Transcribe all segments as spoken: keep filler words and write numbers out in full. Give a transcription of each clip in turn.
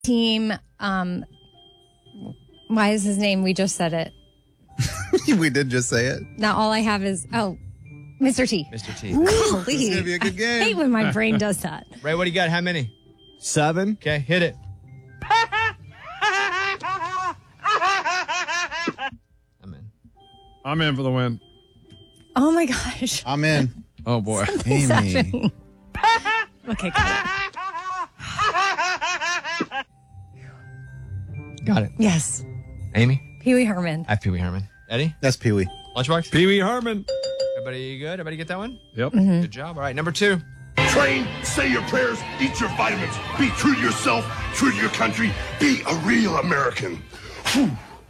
team. Um, why is his name? We just said it. We did just say it. Now all I have is, oh, Mister T. Mister T. Golly. This is going to be a good game. I hate when my brain does that. Ray, what do you got? How many? Seven. Okay, hit it. I'm in. I'm in for the win. Oh, my gosh. I'm in. Oh, boy. What's happening? Okay, got it. Got it. Yes. Amy? Pee Wee Herman. I have Pee Wee Herman. Eddie? That's Pee Wee. Lunchbox? Pee Wee Herman. Everybody good? Everybody get that one? Yep. Mm-hmm. Good job. All right, number two. Train, say your prayers, eat your vitamins, be true to yourself, true to your country, be a real American. Whew.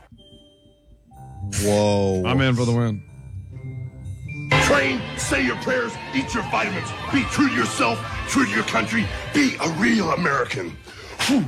Whoa. I'm in for the win. Train, say your prayers, eat your vitamins, be true to yourself, true to your country, be a real American. Whew.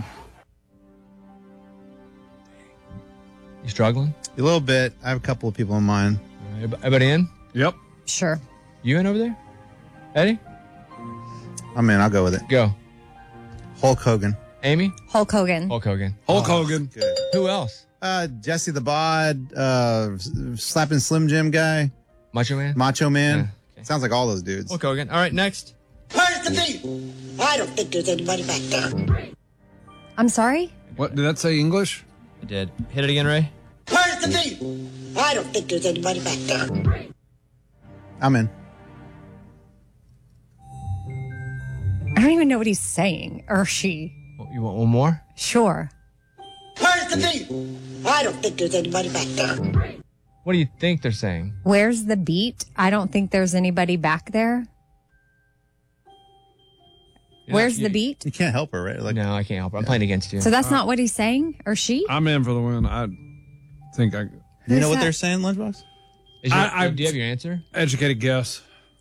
You struggling? A little bit. I have a couple of people in mind. Everybody in? Yep. Sure. You in over there? Eddie? I'm in. I'll go with it. Go. Hulk Hogan. Amy? Hulk Hogan. Hulk Hogan. Hulk Hogan. Good. Who else? Uh, Jesse the Bod, uh, slapping Slim Jim guy, Macho Man? Macho Man. Yeah, okay. Sounds like all those dudes. Hulk Hogan. All right, next. Where's the beef? I don't think there's anybody back there. I'm sorry? What, did that say English? I did. Hit it again, Ray. Where's the beef? I don't think there's anybody back there. I'm in. I don't even know what he's saying. Or she. Oh, you want one more? Sure. Where's the beef? I don't think there's anybody back there. What do you think they're saying? Where's the beat? I don't think there's anybody back there. You're Where's not- the you- beat? You can't help her, right? Like, No, I can't help it. I'm playing against you. So that's not what he's saying? Or she? I'm in for the win. I think I you Who's know what that? they're saying, Lunchbox? Is your, I- I- do you have your answer? educated guess.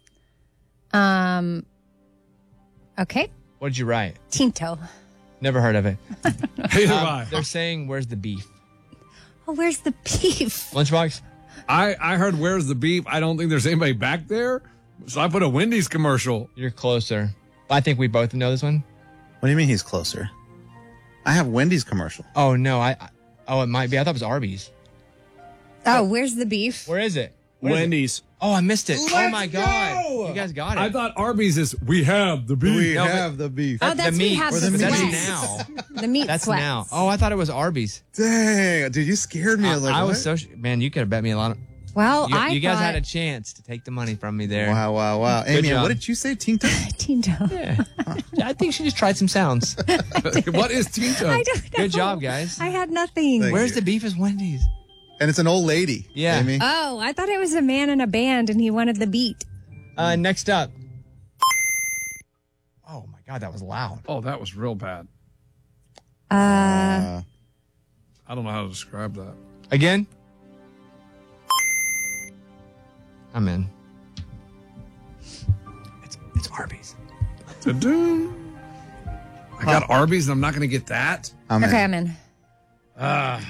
Um. Okay. What did you write? Tinto. Never heard of it. Neither Um, have I. they're saying, where's the beef? Oh, where's the beef? Lunchbox? I, I heard where's the beef? I don't think there's anybody back there. So I put a Wendy's commercial. You're closer. I think we both know this one. What do you mean he's closer? I have Wendy's commercial. Oh, no. I. I oh, it might be. I thought it was Arby's. Oh, where's the beef? Where is it? What is it? Wendy's. Oh, I missed it. oh, my Let's God. go! You guys got it. I thought Arby's is we have the beef. We No, but- have the beef. Oh, that's the we meat. have Or the the That's meat. sweats. now. The meat That's sweats. now. Oh, I thought it was Arby's. Dang, dude, you scared me. I, I was like, I was what? so sh- man. You could have bet me a lot. Of, Well, you, I you guys thought had a chance to take the money from me there. Wow, wow, wow. Good Amy, job. what did you say? Tinto? Tinto. Yeah. I think she just tried some sounds. What is Tinto? I don't know. Good job, guys. I had nothing. Thank Where's you. the beef is Wendy's? And it's an old lady. Yeah. Amy. Oh, I thought it was a man in a band and he wanted the beat. Uh, next up. Oh my God, that was loud. Oh, that was real bad. Uh, Uh, I don't know how to describe that. Again? I'm in. It's it's Arby's. Ta-doo. I got Arby's and I'm not going to get that. I'm okay, in. I'm in. Ah,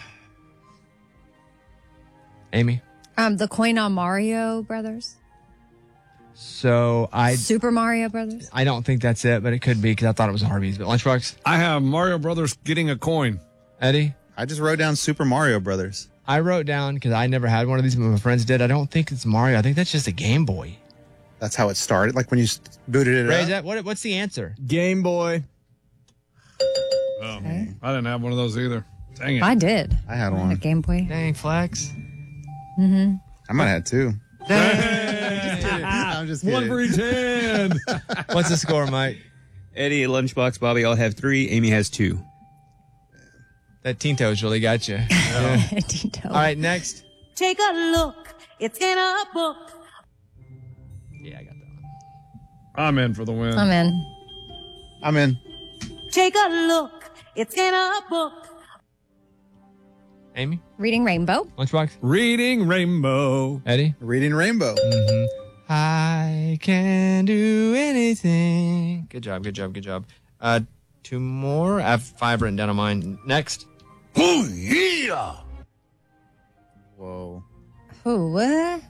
Amy. Um, the coin on Mario Brothers. So I Super Mario Brothers. I don't think that's it, but it could be because I thought it was Arby's. But Lunchbox, I have Mario Brothers getting a coin. Eddie. I just wrote down Super Mario Brothers. I wrote down because I never had one of these, but my friends did. I don't think it's Mario. I think that's just a Game Boy. That's how it started. Like when you s- booted it Ray, up. is that what? What's the answer? Game Boy. Oh, Okay. I didn't have one of those either. Dang it. I did. I had A one. Game Boy. Dang, Flex. Mm-hmm. I might have had two. Hey, I'm just one kidding. for each hand. What's the score, Mike? Eddie, Lunchbox, Bobby all have three. Amy has two. That Tinto's really got you. Tinto. All right, next. Take a look. It's in a book. Yeah, I got that one. I'm in for the win. I'm in. I'm in. Take a look. It's in a book. Amy? Reading Rainbow. Lunchbox? Reading Rainbow. Eddie? Reading Rainbow. Mm-hmm. I can do anything. Good job, good job, good job. Uh, two more. I have five written down on mine. Next. Oh, yeah. Whoa. Oh, what?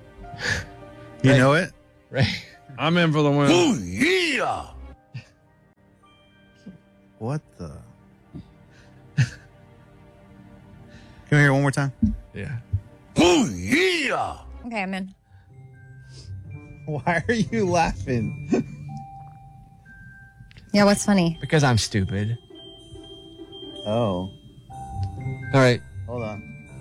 You know it? Ray. I'm in for the win. Oh, yeah. What the? Can we hear it one more time? Yeah. Oh, yeah. Okay, I'm in. Why are you laughing? Yeah, what's funny? Because I'm stupid. Oh, All right. hold on.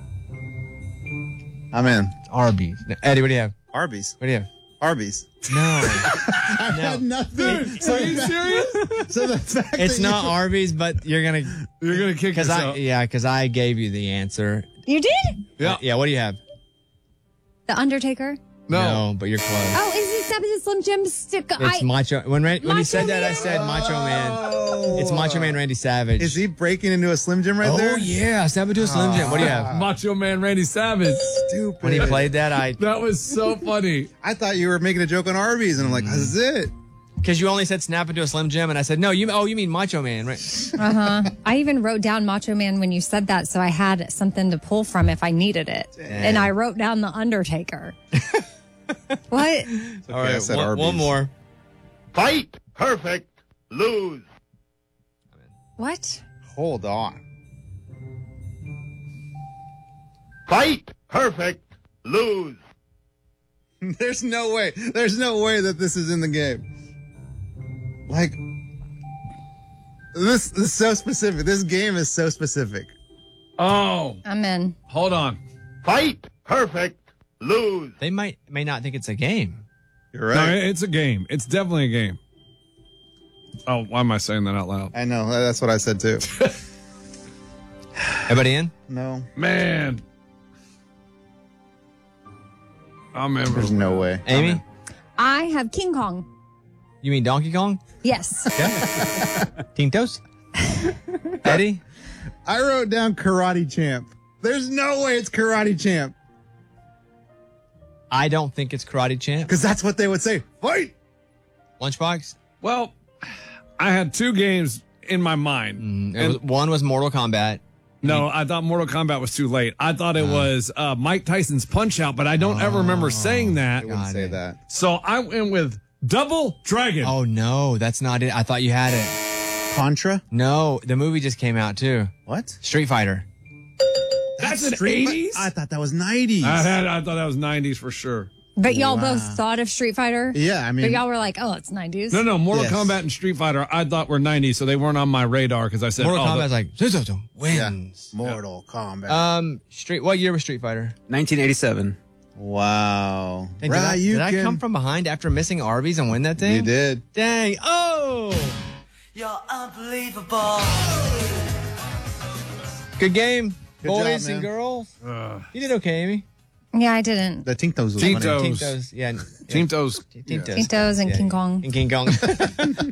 I'm in. It's Arby's. No, Eddie, what do you have? Arby's. What do you have? Arby's. No. I had nothing. So, Are you serious? so the fact It's that not you- Arby's, but you're going to. You're gonna kick Because I, yourself. yeah, because I gave you the answer. You did? Yeah. Yeah, what do you have? The Undertaker? No. but you're close. Oh, is it Seven Slim Jim stick? It's I, Macho. When, Ran- when he Macho said that, I Man? said Macho Man. Oh. It's Macho Man Randy Savage. Is he breaking into a Slim Jim right oh, there? yeah. Step into a Slim Jim. What do you have? Macho Man Randy Savage. Stupid. When he played that, I. That was so funny. I thought you were making a joke on Arby's, and I'm like, this is it. Because you only said snap into a Slim Jim, and I said, no, you. Oh, you mean Macho Man, right? uh-huh. I even wrote down Macho Man when you said that, so I had something to pull from if I needed it. And I wrote down The Undertaker. What? All I right, said one, Arby's. one more. Fight perfect, lose. What? Hold on. Fight perfect, lose. There's no way. There's no way that this is in the game. Like, this, this is so specific. This game is so specific. Oh, I'm in. hold on. Fight perfect, lose. They might may not think it's a game. You're No, right. it's a game. It's definitely a game. Oh, why am I saying that out loud? I know. That's what I said too. Everybody in? No. Man. I'm in. There's no way. Amy? I have King Kong. You mean Donkey Kong? Yes. Tintos? Eddie? I wrote down Karate Champ. There's no way it's Karate Champ. I don't think it's Karate Champ. Because that's what they would say. Fight! Lunchbox? Well, I had two games in my mind. Mm, it And- was, one was Mortal Kombat. No, I thought Mortal Kombat was too late. I thought it was uh, Mike Tyson's Punch Out, but I don't ever remember saying that. I wouldn't Got say it. that. So I went with Double Dragon. Oh, no, that's not it. I thought you had it. Contra? No, the movie just came out, too. What? Street Fighter. That's an Street- eighties? I thought that was nineties. I, had, I thought that was nineties for sure. But y'all Wow. both thought of Street Fighter? Yeah, I mean- But y'all were like, oh, it's nineties. No, no, Mortal Yes. Kombat and Street Fighter I thought were nineties, so they weren't on my radar because I said, Mortal oh, Kombat's the- like, Zuzuzu wins. Mortal Kombat. Um, Street. What year was Street Fighter? nineteen eighty-seven. wow. Hey, did I, you did I can- come from behind after missing Arby's and win that thing? You did. Dang. Oh! You're unbelievable. Good game, Good boys job, man. and girls. You did okay, Amy. Yeah, I didn't. The Tintos was Tintos. funny. Tintos. Yeah. Tintos. Tintos. Tintos and Yeah. King Kong. And King Kong.